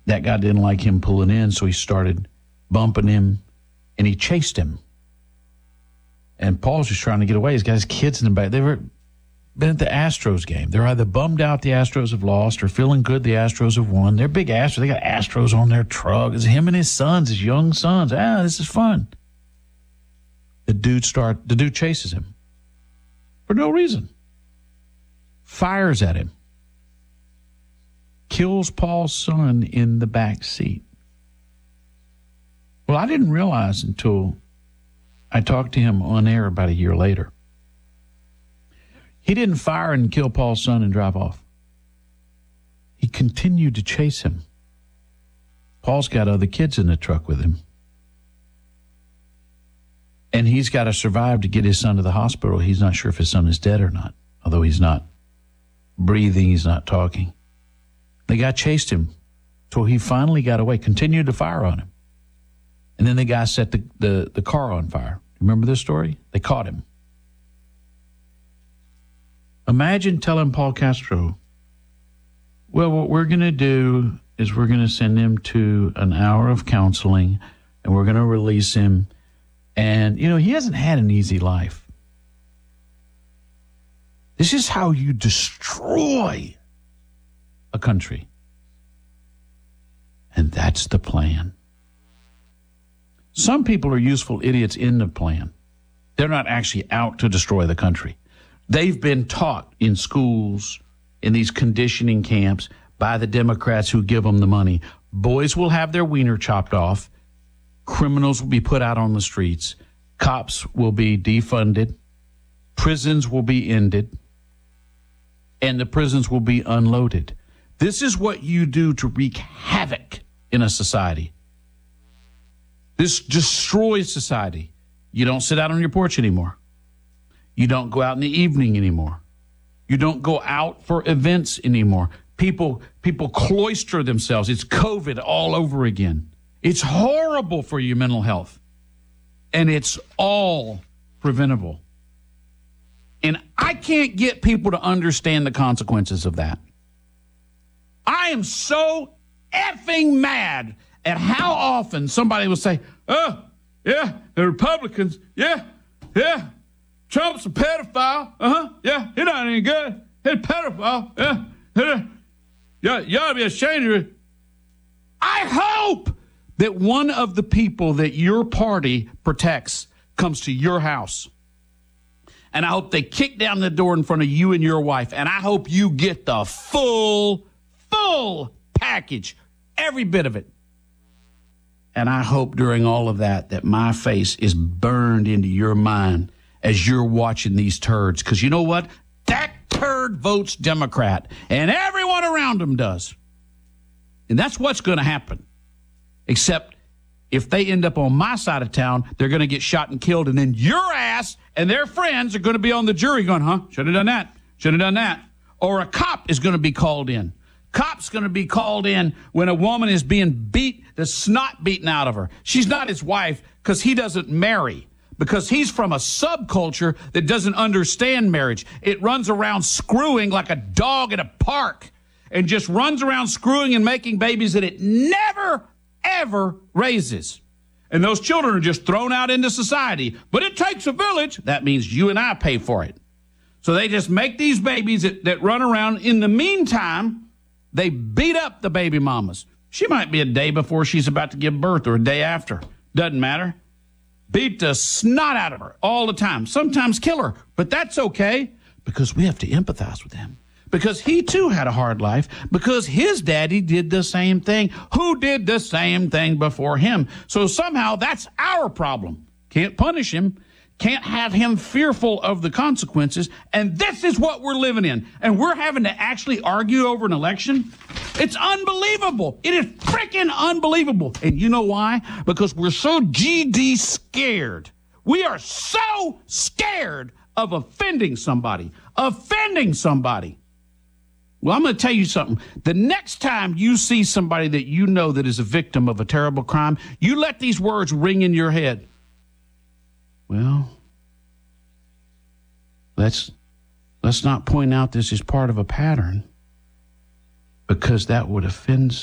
that guy didn't like him pulling in, so he started bumping him, and he chased him. And Paul's just trying to get away. He's got his kids in the back. They were been at the Astros game. They're either bummed out the Astros have lost or feeling good the Astros have won. They're big Astros. They got Astros on their truck. It's him and his sons, his young sons. This is fun. The dude chases him for no reason. Fires at him. Kills Paul's son in the back seat. Well, I didn't realize until I talked to him on air about a year later. He didn't fire and kill Paul's son and drive off. He continued to chase him. Paul's got other kids in the truck with him. And he's got to survive to get his son to the hospital. He's not sure if his son is dead or not, although he's not breathing, he's not talking. The guy chased him till he finally got away, continued to fire on him. And then the guy set the car on fire. Remember this story? They caught him. Imagine telling Paul Castro, well, what we're going to do is we're going to send him to an hour of counseling, and we're going to release him. And, he hasn't had an easy life. This is how you destroy a country. And that's the plan. Some people are useful idiots in the plan. They're not actually out to destroy the country. They've been taught in schools, in these conditioning camps, by the Democrats who give them the money. Boys will have their wiener chopped off. Criminals will be put out on the streets. Cops will be defunded. Prisons will be ended. And the prisons will be unloaded. This is what you do to wreak havoc in a society. This destroys society. You don't sit out on your porch anymore. You don't go out in the evening anymore. You don't go out for events anymore. People cloister themselves. It's COVID all over again. It's horrible for your mental health. And it's all preventable. And I can't get people to understand the consequences of that. I am so effing mad at how often somebody will say, oh, yeah, the Republicans, yeah, Trump's a pedophile, yeah, he's not any good, he's a pedophile, yeah, you ought to be ashamed of it. I hope that one of the people that your party protects comes to your house. And I hope they kick down the door in front of you and your wife. And I hope you get the full package, every bit of it. And I hope during all of that my face is burned into your mind as you're watching these turds. Because you know what? That turd votes Democrat. And everyone around them does. And that's what's going to happen. Except if they end up on my side of town, they're going to get shot and killed. And then your ass and their friends are going to be on the jury going, should have done that. Should have done that. Or a cop is going to be called in. Cop's going to be called in when a woman is being beat, the snot beaten out of her. She's not his wife because he doesn't marry, because he's from a subculture that doesn't understand marriage. It runs around screwing like a dog at a park and just runs around screwing and making babies that it never, ever raises. And those children are just thrown out into society. But it takes a village. That means you and I pay for it. So they just make these babies that run around. In the meantime, they beat up the baby mamas. She might be a day before she's about to give birth or a day after. Doesn't matter. Beat the snot out of her all the time. Sometimes kill her. But that's okay because we have to empathize with him. Because he too had a hard life. Because his daddy did the same thing. Who did the same thing before him? So somehow that's our problem. Can't punish him. Can't have him fearful of the consequences. And this is what we're living in. And we're having to actually argue over an election. It's unbelievable. It is freaking unbelievable. And you know why? Because we're so GD scared. We are so scared of offending somebody. Offending somebody. Well, I'm going to tell you something. The next time you see somebody that you know that is a victim of a terrible crime, you let these words ring in your head. Well, let's not point out this is part of a pattern, because that would offend